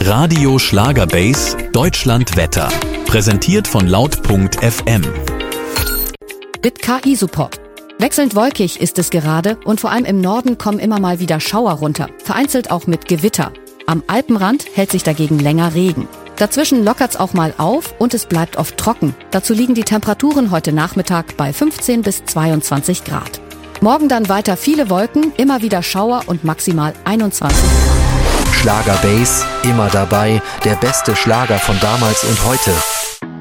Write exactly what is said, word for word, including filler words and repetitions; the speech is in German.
Radio Schlagerbase Deutschland Wetter. Präsentiert von laut punkt f m. Mit K I-Support. Wechselnd wolkig ist es gerade und vor allem im Norden kommen immer mal wieder Schauer runter, vereinzelt auch mit Gewitter. Am Alpenrand hält sich dagegen länger Regen. Dazwischen lockert's auch mal auf und es bleibt oft trocken. Dazu liegen die Temperaturen heute Nachmittag bei fünfzehn bis zweiundzwanzig Grad. Morgen dann weiter viele Wolken, immer wieder Schauer und maximal einundzwanzig Grad. Schlagerbase, immer dabei, der beste Schlager von damals und heute.